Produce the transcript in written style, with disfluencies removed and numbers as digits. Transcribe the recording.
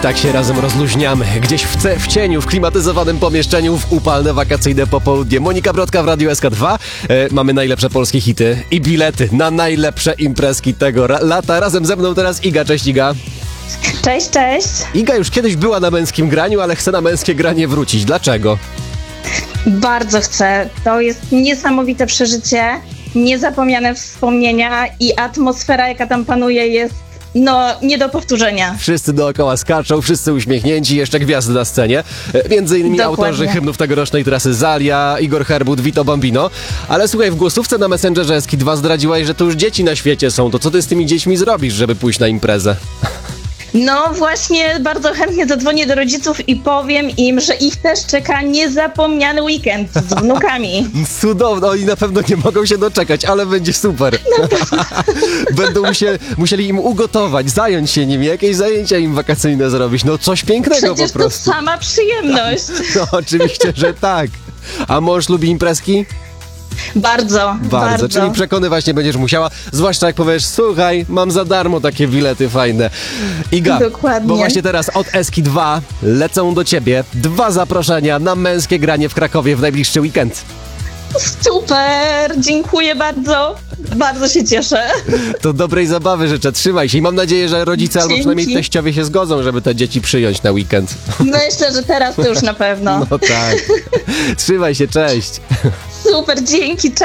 Tak się razem rozluźniamy. Gdzieś w cieniu, w klimatyzowanym pomieszczeniu, w upalne wakacyjne popołudnie. Monika Brodka w Radiu SK2. Mamy najlepsze polskie hity i bilety na najlepsze imprezki tego lata. Razem ze mną teraz Iga. Cześć, Iga. Cześć, cześć. Iga już kiedyś była na męskim graniu, ale chce na męskie granie wrócić. Dlaczego? Bardzo chcę. To jest niesamowite przeżycie, niezapomniane wspomnienia i atmosfera, jaka tam panuje, jest nie do powtórzenia. Wszyscy dookoła skaczą, wszyscy uśmiechnięci, jeszcze gwiazdy na scenie. Między innymi Dokładnie. autorzy hymnów tegorocznej trasy Zalia, Igor Herbut, Vito Bambino. Ale słuchaj, w głosówce na Messengerze SK2 zdradziłaś, że to już dzieci na świecie są. To co ty z tymi dziećmi zrobisz, żeby pójść na imprezę? No właśnie, bardzo chętnie zadzwonię do rodziców i powiem im, że ich też czeka niezapomniany weekend z wnukami. Cudowno, oni na pewno nie mogą się doczekać, ale będzie super. Będą musieli im ugotować, zająć się nimi, jakieś zajęcia im wakacyjne zrobić. No coś pięknego Przecież po prostu. to sama przyjemność. No oczywiście, że tak. A mąż lubi imprezki? Bardzo. Czyli przekonywać nie będziesz musiała, zwłaszcza jak powiesz, słuchaj, mam za darmo takie bilety fajne. Iga, Dokładnie. bo właśnie teraz od SK2 lecą do ciebie 2 zaproszenia na męskie granie w Krakowie w najbliższy weekend. Super, dziękuję bardzo. Bardzo się cieszę. To dobrej zabawy życzę, trzymaj się i mam nadzieję, że rodzice albo Dzięki. przynajmniej teściowie się zgodzą, żeby te dzieci przyjąć na weekend. Myślę, że teraz to już na pewno. No tak. Trzymaj się, cześć. Super, dzięki, cześć.